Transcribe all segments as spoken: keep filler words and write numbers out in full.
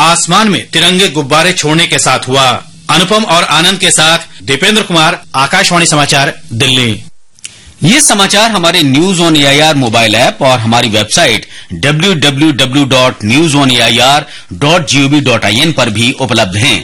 आसमान में तिरंगे गुब्बारे छोड़ने के साथ हुआ। अनुपम और आनंद के साथ दीपेंद्र कुमार, आकाशवाणी समाचार, दिल्ली। ये समाचार हमारे news on A I R mobile app और हमारी website W W W dot news on A I R dot G O V dot I N पर भी उपलब्ध हैं।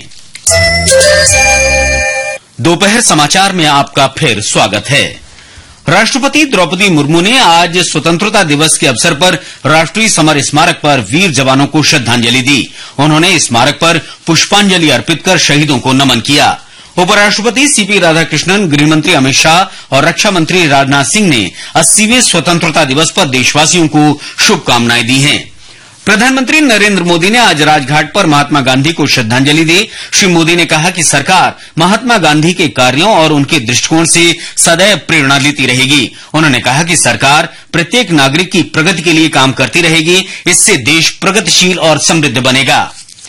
दोपहर समाचार में आपका फिर स्वागत है। राष्ट्रपति द्रौपदी मुर्मू ने आज स्वतंत्रता दिवस के अवसर पर राष्ट्रीय समर स्मारक पर वीर जवानों को श्रद्धांजलि दी। उन्होंने स्मारक पर पुष्पांजलि अर्पित कर शहीदों को नमन किया। उपराष्ट्रपति सीपी राधाकृष्णन, गृहमंत्री अमित शाह और रक्षा मंत्री राजनाथ सिंह ने अस्सीवें स्वतंत्रता दिवस पर देशवासियों को शुभकामनाएं दी हैं। प्रधानमंत्री नरेंद्र मोदी ने आज राजघाट पर महात्मा गांधी को श्रद्धांजलि दी। श्री मोदी ने कहा कि सरकार महात्मा गांधी के कार्यों और उनके दृष्टिकोण से सदैव प्रेरणा लेती रहेगी। उन्होंने कहा कि सरकार प्रत्येक नागरिक की प्रगति के लिए काम करती रहेगी। इससे देश प्रगतिशील और समृद्ध बनेगा।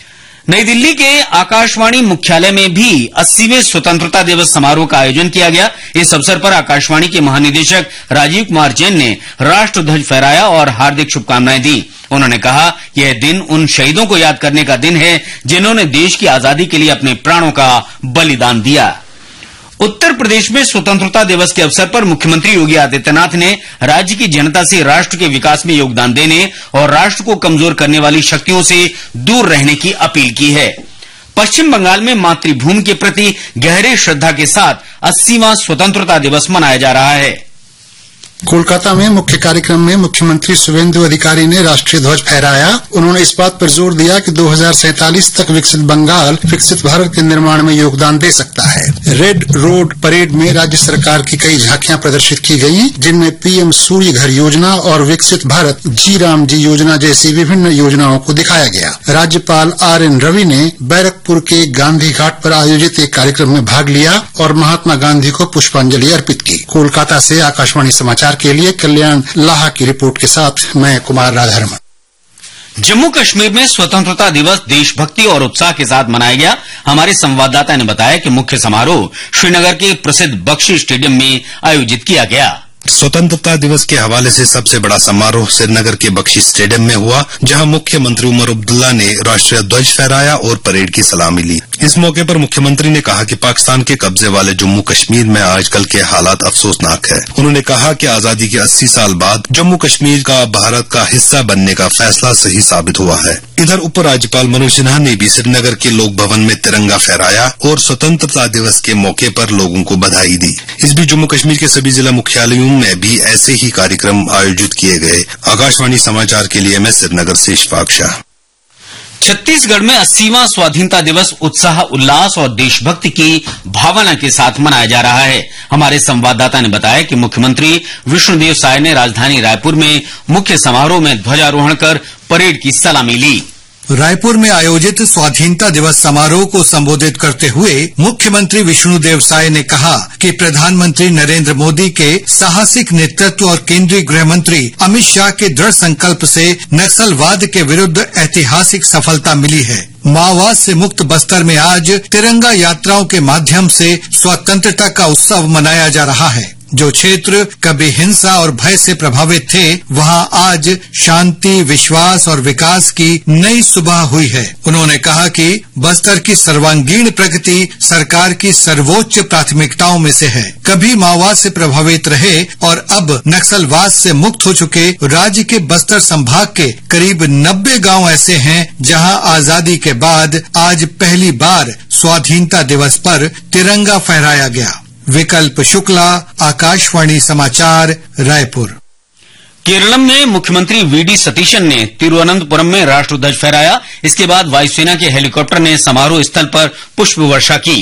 नई दिल्ली के आकाशवाणी मुख्यालय में भी अस्सीवें स्वतंत्रता दिवस समारोह का आयोजन किया गया। इस अवसर पर आकाशवाणी के महानिदेशक राजीव कुमार जैन ने राष्ट्र ध्वज फहराया और हार्दिक शुभकामनाएं दी। उन्होंने कहा कि यह दिन उन शहीदों को याद करने का दिन है जिन्होंने देश की आजादी के लिए अपने प्राणों का बलिदान दिया। उत्तर प्रदेश में स्वतंत्रता दिवस के अवसर पर मुख्यमंत्री योगी आदित्यनाथ ने राज्य की जनता से राष्ट्र के विकास में योगदान देने और राष्ट्र को कमजोर करने वाली शक्तियों से दूर रहने की अपील की है। पश्चिम बंगाल में मातृभूमि के प्रति गहरे श्रद्धा के साथ अस्सीवां स्वतंत्रता दिवस मनाया जा रहा है। कोलकाता में मुख्य कार्यक्रम में मुख्यमंत्री शुभेंदु अधिकारी ने राष्ट्रीय ध्वज फहराया। उन्होंने इस बात पर जोर दिया कि दो हज़ार सैंतालीस तक विकसित बंगाल विकसित भारत के निर्माण में योगदान दे सकता है। रेड रोड परेड में राज्य सरकार की कई झांकियां प्रदर्शित की गयी, जिनमें पीएम सूर्य घर योजना और विकसित भारत जी राम जी योजना जैसी विभिन्न योजनाओं को दिखाया गया। राज्यपाल आर एन रवि ने बैरकपुर के गांधी घाट पर आयोजित एक कार्यक्रम में भाग लिया और महात्मा गांधी को पुष्पांजलि अर्पित की। कोलकाता से आकाशवाणी समाचार के लिए कल्याण लाहा की रिपोर्ट के साथ मैं कुमार राधारमण। जम्मू कश्मीर में स्वतंत्रता दिवस देशभक्ति और उत्साह के साथ मनाया गया। हमारे संवाददाता ने बताया कि मुख्य समारोह श्रीनगर के प्रसिद्ध बख्शी स्टेडियम में आयोजित किया गया। स्वतंत्रता दिवस के हवाले से सबसे बड़ा समारोह श्रीनगर के बख्शी स्टेडियम में हुआ, जहां मुख्यमंत्री उमर अब्दुल्ला ने राष्ट्रीय ध्वज फहराया और परेड की सलामी ली। इस मौके पर मुख्यमंत्री ने कहा कि पाकिस्तान के कब्जे वाले जम्मू कश्मीर में आजकल के हालात अफसोसनाक है। उन्होंने कहा कि आजादी के अस्सी साल बाद जम्मू कश्मीर का भारत का हिस्सा बनने का फैसला सही साबित हुआ है। इधर उपराज्यपाल मनोज सिन्हा ने भी श्रीनगर के लोक भवन में तिरंगा फहराया और स्वतंत्रता दिवस के मौके पर लोगों को बधाई दी। इस बीच जम्मू कश्मीर के सभी जिला मुख्यालयों में भी ऐसे ही कार्यक्रम आयोजित किए गए। आकाशवाणी समाचार के लिए मैं श्रीनगर से इशफाक शाह। छत्तीसगढ़ में अस्सीवां स्वाधीनता दिवस उत्साह, उल्लास और देशभक्ति की भावना के साथ मनाया जा रहा है। हमारे संवाददाता ने बताया कि मुख्यमंत्री विष्णुदेव साय ने राजधानी रायपुर में मुख्य समारोह में ध्वजारोहण कर परेड की सलामी ली। रायपुर में आयोजित स्वाधीनता दिवस समारोह को संबोधित करते हुए मुख्यमंत्री विष्णुदेव साय ने कहा कि प्रधानमंत्री नरेंद्र मोदी के साहसिक नेतृत्व और केंद्रीय गृह मंत्री अमित शाह के दृढ़ संकल्प से नक्सलवाद के विरुद्ध ऐतिहासिक सफलता मिली है। माओवाद से मुक्त बस्तर में आज तिरंगा यात्राओं के माध्यम से स्वतंत्रता का उत्सव मनाया जा रहा है। जो क्षेत्र कभी हिंसा और भय से प्रभावित थे, वहां आज शांति, विश्वास और विकास की नई सुबह हुई है। उन्होंने कहा कि बस्तर की सर्वांगीण प्रगति सरकार की सर्वोच्च प्राथमिकताओं में से है। कभी माओवाद से प्रभावित रहे और अब नक्सलवाद से मुक्त हो चुके राज्य के बस्तर संभाग के करीब नब्बे गांव ऐसे हैं जहां आजादी के बाद आज पहली बार स्वाधीनता दिवस पर तिरंगा फहराया गया। विकल्प शुक्ला, आकाशवाणी समाचार, रायपुर। केरलम में मुख्यमंत्री वीडी सतीशन ने तिरुवनंतपुरम में राष्ट्र ध्वज फहराया। इसके बाद वायुसेना के हेलीकॉप्टर ने समारोह स्थल पर पुष्प वर्षा की।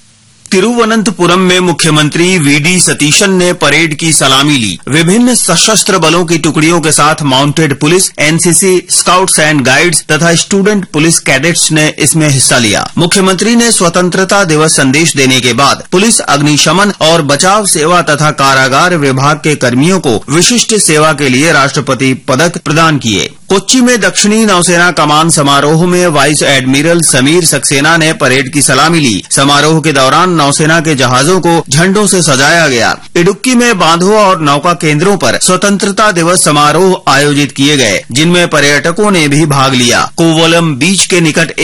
तिरुवनंतपुरम में मुख्यमंत्री वीडी सतीशन ने परेड की सलामी ली। विभिन्न सशस्त्र बलों की टुकड़ियों के साथ mounted police, NCC, scouts and guides तथा स्टूडेंट पुलिस कैडेट्स ने इसमें हिस्सा लिया। मुख्यमंत्री ने स्वतंत्रता दिवस संदेश देने के बाद पुलिस, अग्निशमन और बचाव सेवा तथा कारागार विभाग के कर्मियों को विशिष्ट सेवा के लिए राष्ट्रपति पदक प्रदान किए। कोच्चि में दक्षिणी नौसेना कमान समारोह में वाइस एडमिरल समीर सक्सेना ने परेड की सलामी ली। समारोह के दौरान नौसेना के जहाजों को झंडों से सजाया गया। इडुक्की में बांधों और नौका केंद्रों पर स्वतंत्रता दिवस समारोह आयोजित किए गए, जिनमें पर्यटकों ने भी भाग लिया। कोवलम बीच के निकट